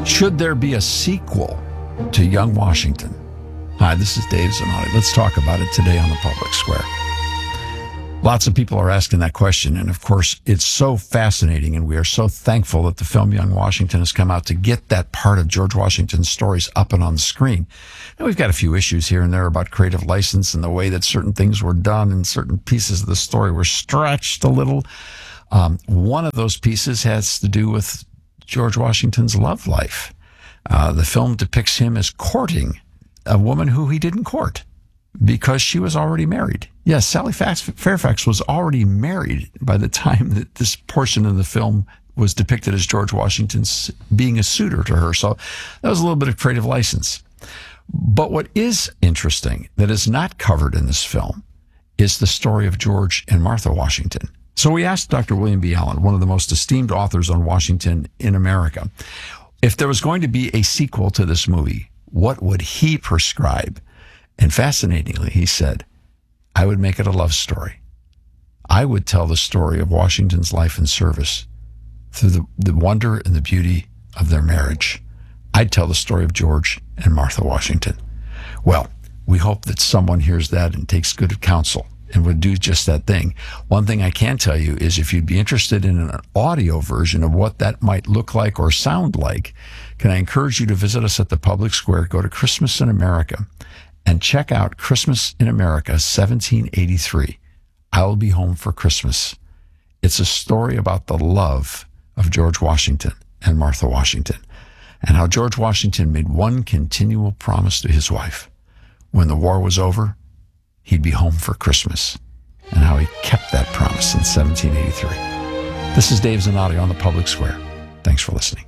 Should there be a sequel to Young Washington? Hi, this is Dave Zanotti. Let's talk about it today on the Public Square. Lots of people are asking that question, and of course, it's so fascinating, and we are so thankful that the film Young Washington has come out to get that part of George Washington's stories up and on the screen. And we've got a few issues here and there about creative license and the way that certain things were done and certain pieces of the story were stretched a little. One of those pieces has to do with George Washington's love life. The film depicts him as courting a woman who he didn't court because she was already married. Yes, Sally Fairfax was already married by the time that this portion of the film was depicted as George Washington's being a suitor to her. So that was a little bit of creative license. But what is interesting that is not covered in this film is the story of George and Martha Washington. So we asked Dr. William B. Allen, one of the most esteemed authors on Washington in America, if there was going to be a sequel to this movie, what would he prescribe? And fascinatingly, he said, I would make it a love story. I would tell the story of Washington's life and service through the wonder and the beauty of their marriage. I'd tell the story of George and Martha Washington. Well, we hope that someone hears that and takes good counsel and would do just that thing. One thing I can tell you is if you'd be interested in an audio version of what that might look like or sound like, can I encourage you to visit us at the Public Square, go to Christmas in America, and check out Christmas in America, 1783. I'll Be Home for Christmas. It's a story about the love of George Washington and Martha Washington, and how George Washington made one continual promise to his wife. When the war was over, he'd be home for Christmas, and how he kept that promise in 1783. This is Dave Zanotti on the Public Square. Thanks for listening.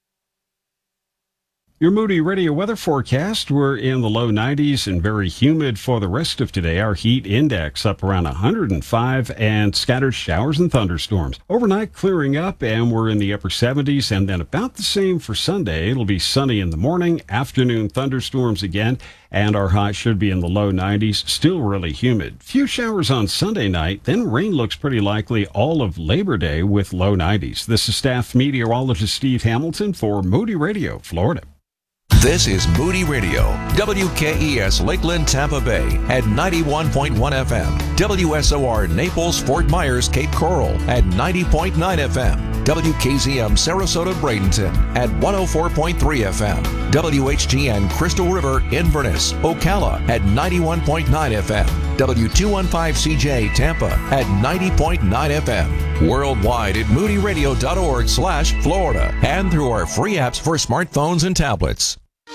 Your Moody Radio weather forecast, we're in the low 90s and very humid for the rest of today. Our heat index up around 105 and scattered showers and thunderstorms. Overnight clearing up and we're in the upper 70s, and then about the same for Sunday. It'll be sunny in the morning, afternoon thunderstorms again, and our high should be in the low 90s, still really humid. Few showers on Sunday night, then rain looks pretty likely all of Labor Day with low 90s. This is staff meteorologist Steve Hamilton for Moody Radio, Florida. This is Moody Radio, WKES Lakeland, Tampa Bay at 91.1 FM, WSOR Naples, Fort Myers, Cape Coral at 90.9 FM, WKZM Sarasota, Bradenton at 104.3 FM, WHGN Crystal River, Inverness, Ocala at 91.9 FM, W215CJ Tampa at 90.9 FM, worldwide at moodyradio.org/Florida, and through our free apps for smartphones and tablets.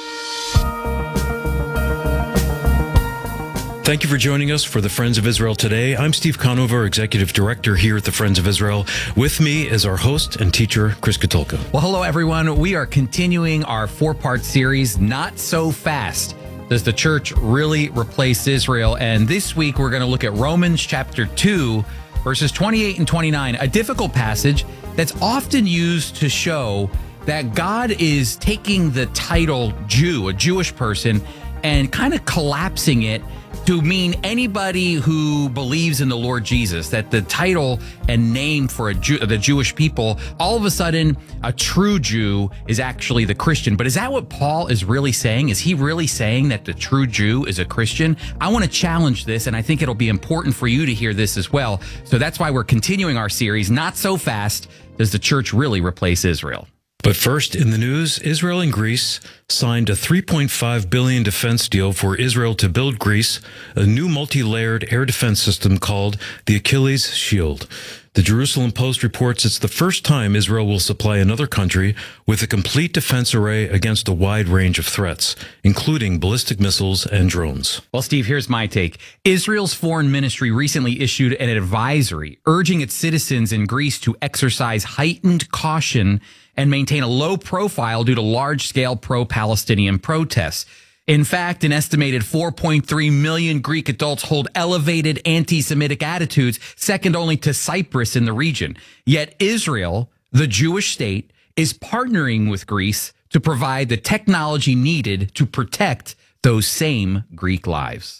Thank you for joining us for the Friends of Israel today. I'm Steve Conover, Executive Director here at the Friends of Israel. With me is our host and teacher, Chris Katulka. Well, hello, everyone. We are continuing our four-part series, Not So Fast. Does the church really replace Israel? And this week, we're going to look at Romans chapter 2, verses 28 and 29, a difficult passage that's often used to show that God is taking the title Jew, a Jewish person, and kind of collapsing it to mean anybody who believes in the Lord Jesus, that the title and name for the Jewish people, all of a sudden, a true Jew is actually the Christian. But is that what Paul is really saying? Is he really saying that the true Jew is a Christian? I want to challenge this, and I think it'll be important for you to hear this as well. So that's why we're continuing our series, Not So Fast. Does the church really replace Israel? But first, in the news, Israel and Greece signed a $3.5 billion defense deal for Israel to build Greece a new multi-layered air defense system called the Achilles Shield. The Jerusalem Post reports it's the first time Israel will supply another country with a complete defense array against a wide range of threats, including ballistic missiles and drones. Well, Steve, here's my take. Israel's foreign ministry recently issued an advisory urging its citizens in Greece to exercise heightened caution and maintain a low profile due to large-scale pro-Palestinian protests. In fact, an estimated 4.3 million Greek adults hold elevated anti-Semitic attitudes, second only to Cyprus in the region. Yet Israel, the Jewish state, is partnering with Greece to provide the technology needed to protect those same Greek lives.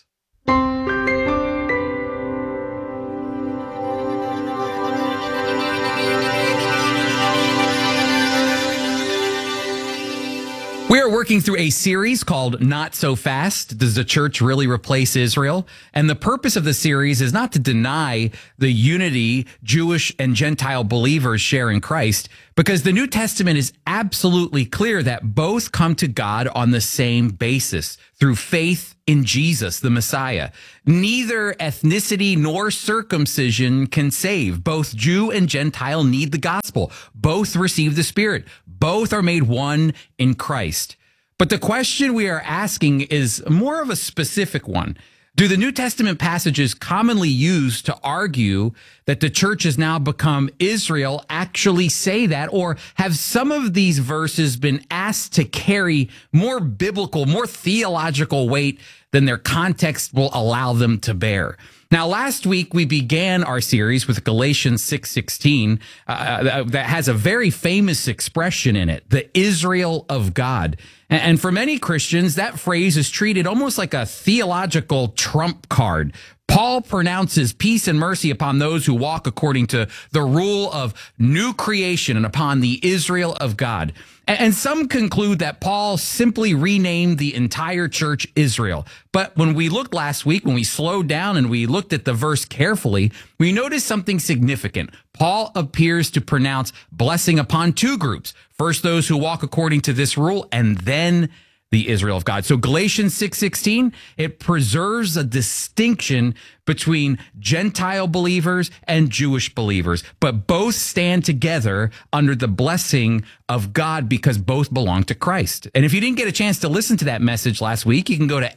We are working through a series called Not So Fast. Does the church really replace Israel? And the purpose of the series is not to deny the unity Jewish and Gentile believers share in Christ, because the New Testament is absolutely clear that both come to God on the same basis, through faith in Jesus, the Messiah. Neither ethnicity nor circumcision can save. Both Jew and Gentile need the gospel. Both receive the Spirit. Both are made one in Christ. But the question we are asking is more of a specific one. Do the New Testament passages commonly used to argue that the church has now become Israel actually say that? Or have some of these verses been asked to carry more biblical, more theological weight than their context will allow them to bear? Now, last week, we began our series with Galatians 6:16 that has a very famous expression in it, the Israel of God. And for many Christians, that phrase is treated almost like a theological trump card. Paul pronounces peace and mercy upon those who walk according to the rule of new creation and upon the Israel of God. And some conclude that Paul simply renamed the entire church Israel. But when we looked last week, when we slowed down and we looked at the verse carefully, we noticed something significant. Paul appears to pronounce blessing upon two groups. First, those who walk according to this rule, and then the Israel of God. So Galatians 6:16, it preserves a distinction between Gentile believers and Jewish believers, but both stand together under the blessing of God because both belong to Christ. And if you didn't get a chance to listen to that message last week, you can go to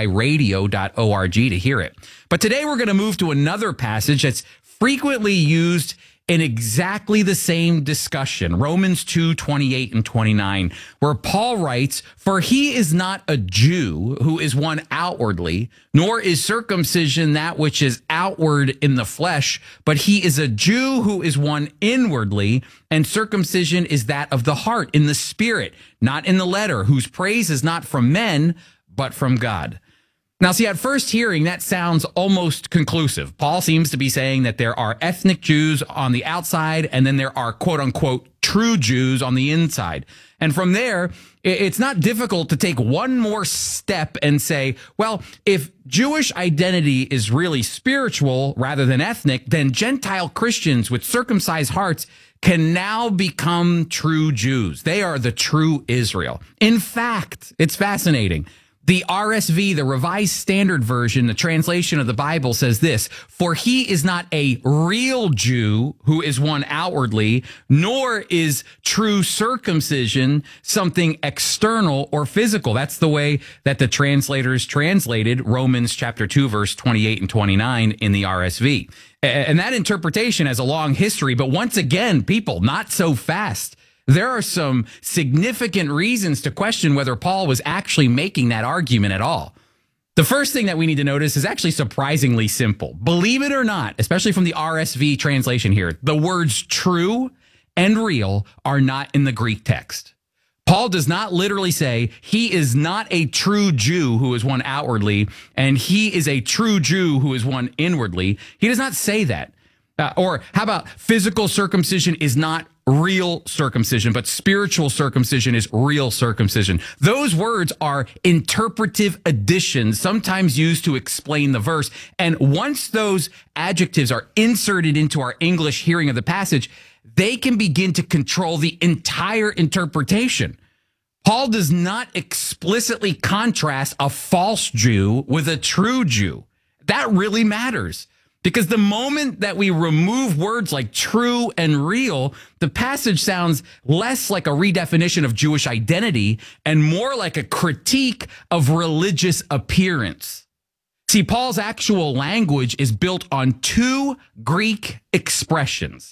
foiradio.org to hear it. But today we're going to move to another passage that's frequently used in exactly the same discussion, Romans 2:28 and 29, where Paul writes, "For he is not a Jew who is one outwardly, nor is circumcision that which is outward in the flesh, but he is a Jew who is one inwardly, and circumcision is that of the heart, in the spirit, not in the letter, whose praise is not from men, but from God." Now, see, at first hearing, that sounds almost conclusive. Paul seems to be saying that there are ethnic Jews on the outside, and then there are quote unquote true Jews on the inside. And from there, it's not difficult to take one more step and say, well, if Jewish identity is really spiritual rather than ethnic, then Gentile Christians with circumcised hearts can now become true Jews. They are the true Israel. In fact, it's fascinating. The RSV, the Revised Standard Version, the translation of the Bible says this: "For he is not a real Jew who is one outwardly, nor is true circumcision something external or physical." That's the way that the translators translated Romans chapter 2, verse 28 and 29 in the RSV. And that interpretation has a long history, but once again, people, not so fast. There are some significant reasons to question whether Paul was actually making that argument at all. The first thing that we need to notice is actually surprisingly simple. Believe it or not, especially from the RSV translation here, the words true and real are not in the Greek text. Paul does not literally say he is not a true Jew who is one outwardly, and he is a true Jew who is one inwardly. He does not say that. Or how about physical circumcision is not real circumcision, but spiritual circumcision is real circumcision. Those words are interpretive additions, sometimes used to explain the verse. And once those adjectives are inserted into our English hearing of the passage, they can begin to control the entire interpretation. Paul does not explicitly contrast a false Jew with a true Jew. That really matters. Because the moment that we remove words like true and real, the passage sounds less like a redefinition of Jewish identity and more like a critique of religious appearance. See, Paul's actual language is built on two Greek expressions,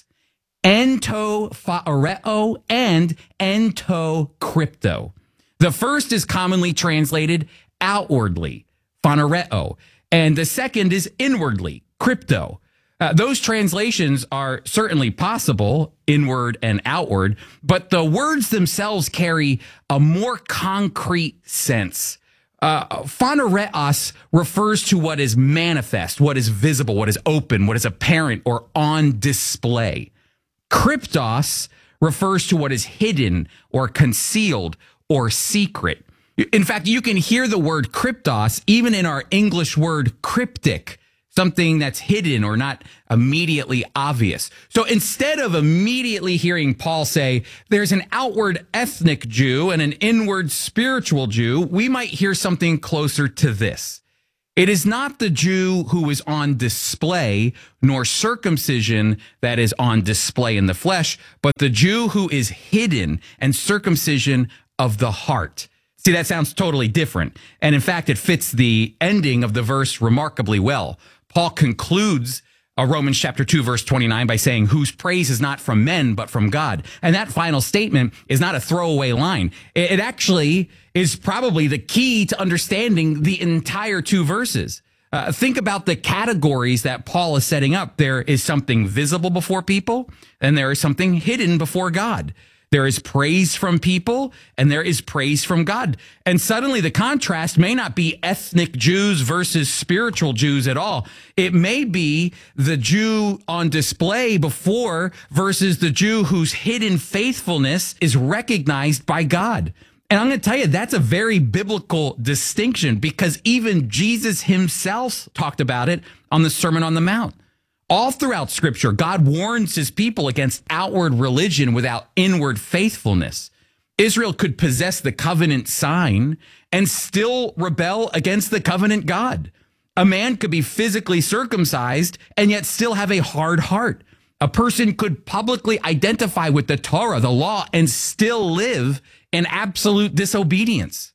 ento phaireo and ento crypto. The first is commonly translated outwardly, phanereo, and the second is inwardly, crypto. Those translations are certainly possible, inward and outward, but the words themselves carry a more concrete sense. Phanereos refers to what is manifest, what is visible, what is open, what is apparent or on display. Kryptos refers to what is hidden or concealed or secret. In fact, you can hear the word kryptos even in our English word cryptic, something that's hidden or not immediately obvious. So instead of immediately hearing Paul say there's an outward ethnic Jew and an inward spiritual Jew, we might hear something closer to this. It is not the Jew who is on display, nor circumcision that is on display in the flesh, but the Jew who is hidden and circumcision of the heart. See, that sounds totally different. And in fact, it fits the ending of the verse remarkably well. Paul concludes Romans chapter 2, verse 29 by saying, whose praise is not from men, but from God. And that final statement is not a throwaway line. It actually is probably the key to understanding the entire 2 verses. Think about the categories that Paul is setting up. There is something visible before people, and there is something hidden before God. There is praise from people, and there is praise from God. And suddenly the contrast may not be ethnic Jews versus spiritual Jews at all. It may be the Jew on display before versus the Jew whose hidden faithfulness is recognized by God. And I'm going to tell you, that's a very biblical distinction because even Jesus himself talked about it on the Sermon on the Mount. All throughout Scripture, God warns his people against outward religion without inward faithfulness. Israel could possess the covenant sign and still rebel against the covenant God. A man could be physically circumcised and yet still have a hard heart. A person could publicly identify with the Torah, the law, and still live in absolute disobedience.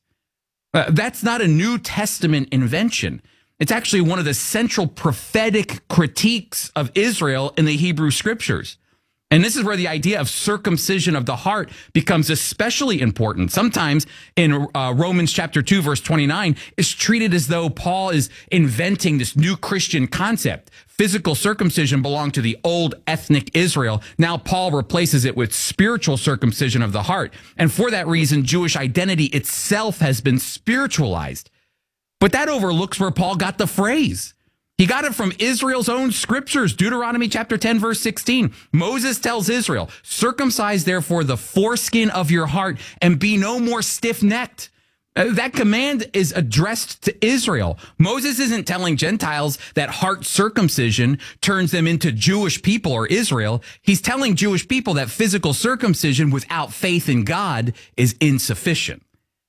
That's not a New Testament invention. It's actually one of the central prophetic critiques of Israel in the Hebrew Scriptures. And this is where the idea of circumcision of the heart becomes especially important. Sometimes in Romans chapter 2, verse 29, it's treated as though Paul is inventing this new Christian concept. Physical circumcision belonged to the old ethnic Israel. Now Paul replaces it with spiritual circumcision of the heart. And for that reason, Jewish identity itself has been spiritualized. But that overlooks where Paul got the phrase. He got it from Israel's own scriptures, Deuteronomy chapter 10, verse 16. Moses tells Israel, circumcise therefore the foreskin of your heart and be no more stiff-necked. That command is addressed to Israel. Moses isn't telling Gentiles that heart circumcision turns them into Jewish people or Israel. He's telling Jewish people that physical circumcision without faith in God is insufficient.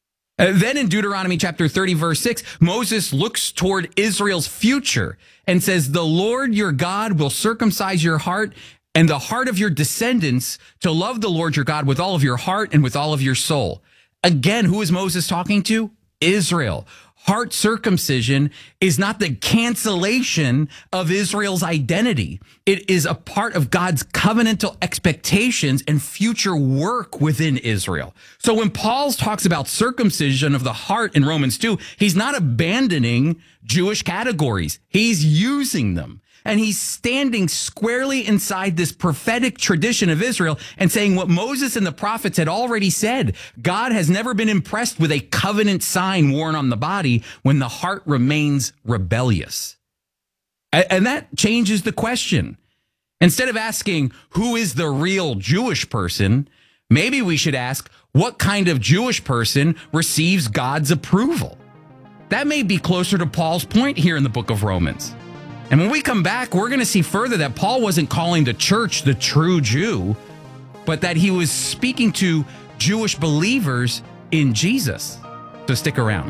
Then in Deuteronomy chapter 30, verse 6, Moses looks toward Israel's future and says, the Lord your God will circumcise your heart and the heart of your descendants to love the Lord your God with all of your heart and with all of your soul. Again, who is Moses talking to? Israel. Heart circumcision is not the cancellation of Israel's identity. It is a part of God's covenantal expectations and future work within Israel. So when Paul talks about circumcision of the heart in Romans 2, he's not abandoning Jewish categories. He's using them. And he's standing squarely inside this prophetic tradition of Israel and saying what Moses and the prophets had already said. God has never been impressed with a covenant sign worn on the body when the heart remains rebellious. And that changes the question. Instead of asking, who is the real Jewish person? Maybe we should ask, what kind of Jewish person receives God's approval? That may be closer to Paul's point here in the book of Romans. And when we come back, we're going to see further that Paul wasn't calling the church the true Jew, but that he was speaking to Jewish believers in Jesus. So stick around.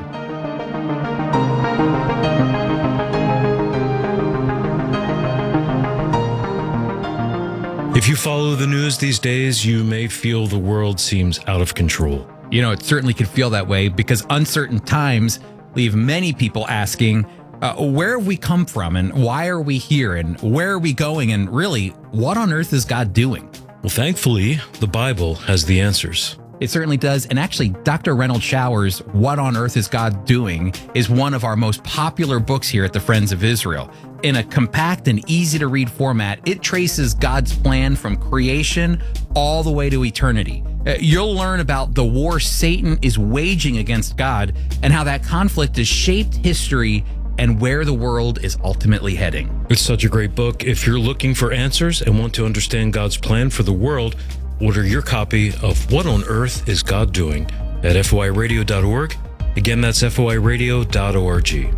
If you follow the news these days, you may feel the world seems out of control. You know, it certainly could feel that way because uncertain times leave many people asking, where have we come from and why are we here and where are we going and really, what on earth is God doing? Well, thankfully, the Bible has the answers. It certainly does. And actually, Dr. Reynold Shower's What on Earth is God Doing is one of our most popular books here at the Friends of Israel. In a compact and easy to read format, it traces God's plan from creation all the way to eternity. You'll learn about the war Satan is waging against God and how that conflict has shaped history and where the world is ultimately heading. It's such a great book. If you're looking for answers and want to understand God's plan for the world, order your copy of What on Earth is God Doing at foiradio.org. Again, that's foiradio.org.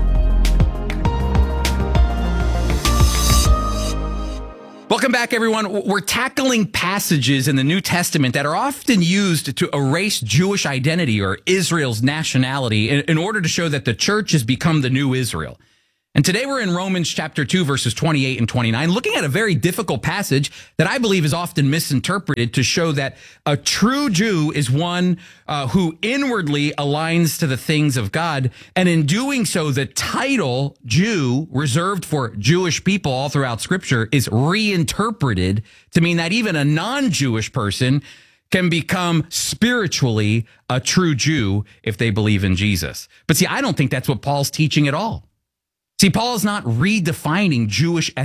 Welcome back, everyone. We're tackling passages in the New Testament that are often used to erase Jewish identity or Israel's nationality in order to show that the church has become the new Israel. And today we're in Romans chapter 2, verses 28 and 29, looking at a very difficult passage that I believe is often misinterpreted to show that a true Jew is one who inwardly aligns to the things of God. And in doing so, the title Jew, reserved for Jewish people all throughout Scripture, is reinterpreted to mean that even a non-Jewish person can become spiritually a true Jew if they believe in Jesus. But see, I don't think that's what Paul's teaching at all. See, Paul is not redefining Jewish